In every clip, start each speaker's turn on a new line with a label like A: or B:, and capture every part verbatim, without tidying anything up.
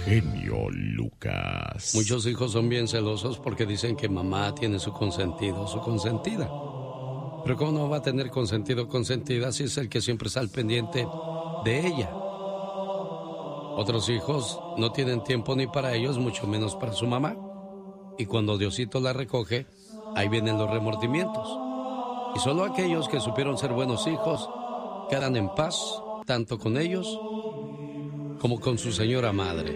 A: genio Lucas.
B: Muchos hijos son bien celosos porque dicen que mamá tiene su consentido, su consentida. Pero ¿cómo no va a tener consentido o consentida si es el que siempre está al pendiente de ella? Otros hijos no tienen tiempo ni para ellos, mucho menos para su mamá. Y cuando Diosito la recoge, ahí vienen los remordimientos. Y solo aquellos que supieron ser buenos hijos quedan en paz, tanto con ellos como con su señora madre.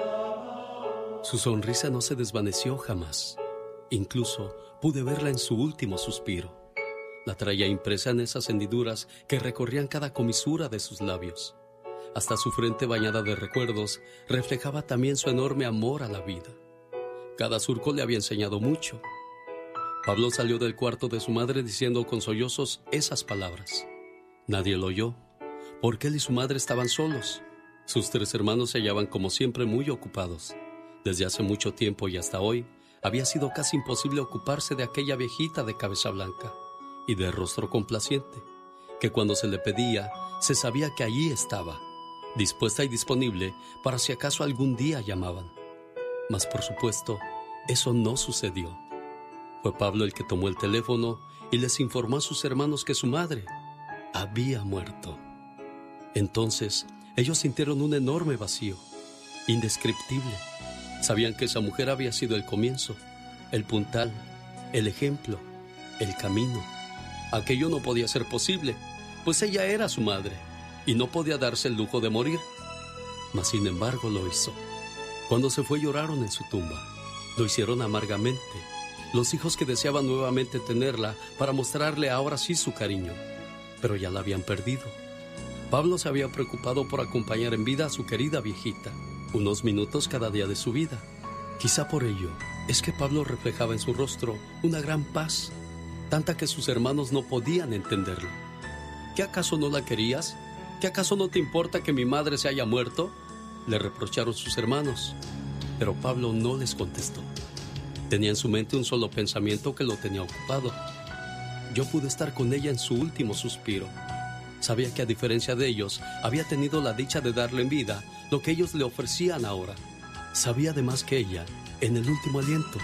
B: Su sonrisa no se desvaneció jamás. Incluso pude verla en su último suspiro. La traía impresa en esas hendiduras que recorrían cada comisura de sus labios. Hasta su frente bañada de recuerdos reflejaba también su enorme amor a la vida. Cada surco le había enseñado mucho. Pablo salió del cuarto de su madre diciendo con sollozos esas palabras. Nadie lo oyó, porque él y su madre estaban solos. Sus tres hermanos se hallaban como siempre muy ocupados. Desde hace mucho tiempo y hasta hoy, había sido casi imposible ocuparse de aquella viejita de cabeza blanca y de rostro complaciente, que cuando se le pedía, se sabía que allí estaba, dispuesta y disponible para si acaso algún día llamaban. Mas por supuesto, eso no sucedió. Fue Pablo el que tomó el teléfono y les informó a sus hermanos que su madre había muerto. Entonces, ellos sintieron un enorme vacío, indescriptible. Sabían que esa mujer había sido el comienzo, el puntal, el ejemplo, el camino. Aquello no podía ser posible, pues ella era su madre y no podía darse el lujo de morir. Mas sin embargo lo hizo. Cuando se fue lloraron en su tumba. Lo hicieron amargamente. Los hijos que deseaban nuevamente tenerla para mostrarle ahora sí su cariño, pero ya la habían perdido. Pablo se había preocupado por acompañar en vida a su querida viejita, unos minutos cada día de su vida. Quizá por ello es que Pablo reflejaba en su rostro una gran paz, tanta que sus hermanos no podían entenderlo. ¿Qué acaso no la querías? ¿Qué acaso no te importa que mi madre se haya muerto?, le reprocharon sus hermanos. Pero Pablo no les contestó. Tenía en su mente un solo pensamiento que lo tenía ocupado. Yo pude estar con ella en su último suspiro. Sabía que a diferencia de ellos, había tenido la dicha de darle en vida lo que ellos le ofrecían ahora. Sabía además que ella, en el último aliento,